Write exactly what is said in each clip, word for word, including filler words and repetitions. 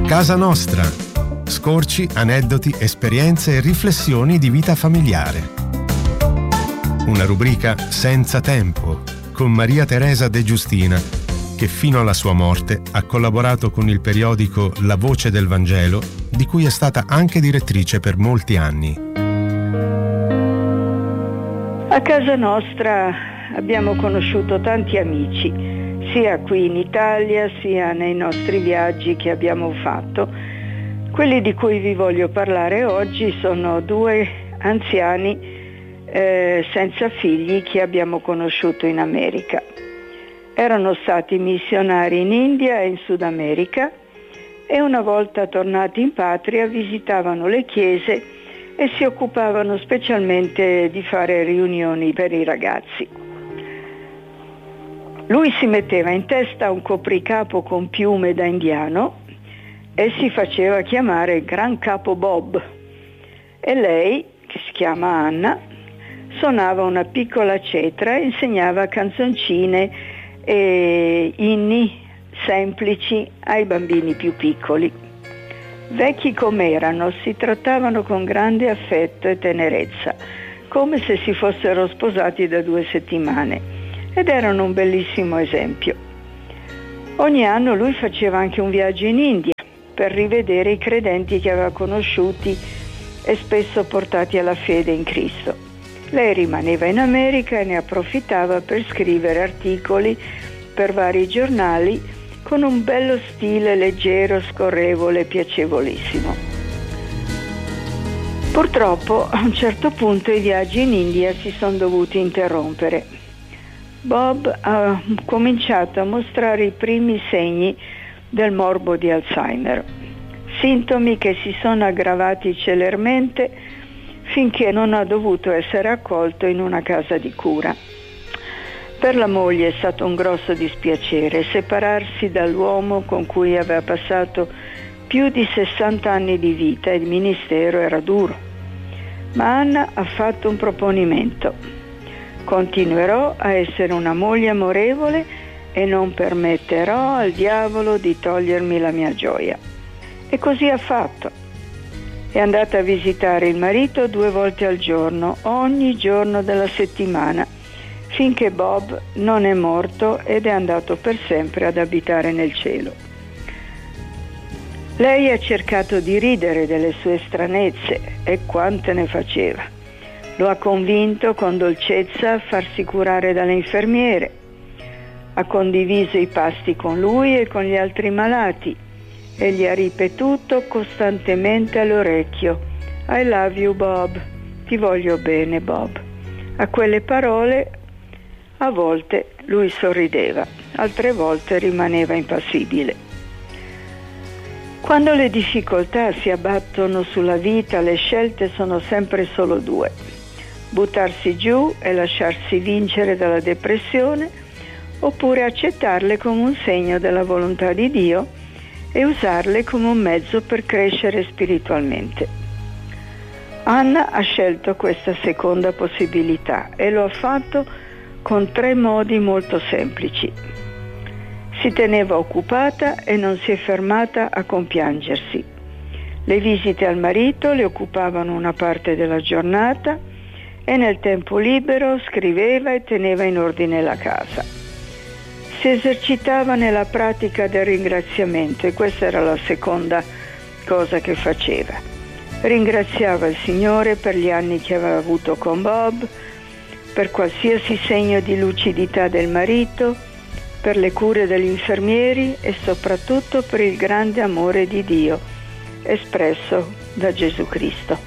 Casa Nostra. Scorci, aneddoti, esperienze e riflessioni di vita familiare. Una rubrica senza tempo con Maria Teresa De Giustina, che fino alla sua morte ha collaborato con il periodico La Voce del Vangelo, di cui è stata anche direttrice per molti anni. A Casa Nostra abbiamo conosciuto tanti amici, sia qui in Italia sia nei nostri viaggi che abbiamo fatto. Quelli di cui vi voglio parlare oggi sono due anziani eh, senza figli che abbiamo conosciuto in America. Erano stati missionari in India e in Sud America e una volta tornati in patria visitavano le chiese e si occupavano specialmente di fare riunioni per i ragazzi. Lui si metteva in testa un copricapo con piume da indiano e si faceva chiamare Gran Capo Bob, e lei, che si chiama Anna, suonava una piccola cetra e insegnava canzoncine e inni semplici ai bambini più piccoli. Vecchi com'erano, si trattavano con grande affetto e tenerezza, come se si fossero sposati da due settimane, ed erano un bellissimo esempio. Ogni anno lui faceva anche un viaggio in India per rivedere i credenti che aveva conosciuti e spesso portati alla fede in Cristo. Lei rimaneva in America e ne approfittava per scrivere articoli per vari giornali con un bello stile leggero, scorrevole e piacevolissimo. Purtroppo a un certo punto i viaggi in India si sono dovuti interrompere. Bob ha cominciato a mostrare i primi segni del morbo di Alzheimer, sintomi che si sono aggravati celermente finché non ha dovuto essere accolto in una casa di cura. Per la moglie è stato un grosso dispiacere separarsi dall'uomo con cui aveva passato più di sessanta anni di vita e il ministero era duro. Ma Anna ha fatto un proponimento: continuerò a essere una moglie amorevole e non permetterò al diavolo di togliermi la mia gioia. E così ha fatto. È andata a visitare il marito due volte al giorno, ogni giorno della settimana, finché Bob non è morto ed è andato per sempre ad abitare nel cielo. Lei ha cercato di ridere delle sue stranezze, e quante ne faceva. Lo ha convinto con dolcezza a farsi curare dalle infermiere. Ha condiviso i pasti con lui e con gli altri malati e gli ha ripetuto costantemente all'orecchio: I love you Bob, ti voglio bene Bob. A quelle parole a volte lui sorrideva, altre volte rimaneva impassibile. Quando le difficoltà si abbattono sulla vita, le scelte sono sempre solo due: buttarsi giù e lasciarsi vincere dalla depressione, oppure accettarle come un segno della volontà di Dio e usarle come un mezzo per crescere spiritualmente. Anna ha scelto questa seconda possibilità e lo ha fatto con tre modi molto semplici. Si teneva occupata e non si è fermata a compiangersi. Le visite al marito le occupavano una parte della giornata e nel tempo libero scriveva e teneva in ordine la casa. Si esercitava nella pratica del ringraziamento e questa era la seconda cosa che faceva. Ringraziava il Signore per gli anni che aveva avuto con Bob, per qualsiasi segno di lucidità del marito, per le cure degli infermieri e soprattutto per il grande amore di Dio espresso da Gesù Cristo.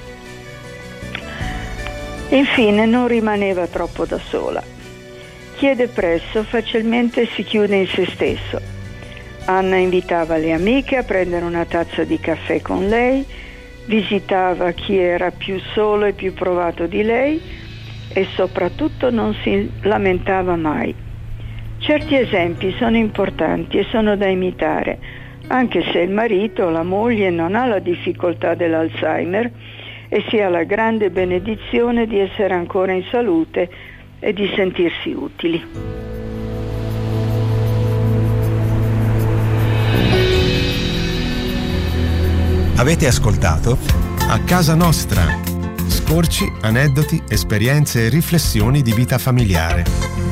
Infine non rimaneva troppo da sola. Chi è depresso facilmente si chiude in se stesso. Anna invitava le amiche a prendere una tazza di caffè con lei, visitava chi era più solo e più provato di lei e soprattutto non si lamentava mai. Certi esempi sono importanti e sono da imitare, anche se il marito o la moglie non ha la difficoltà dell'Alzheimer e si ha la grande benedizione di essere ancora in salute e di sentirsi utili. Avete ascoltato A Casa Nostra. Scorci, aneddoti, esperienze e riflessioni di vita familiare.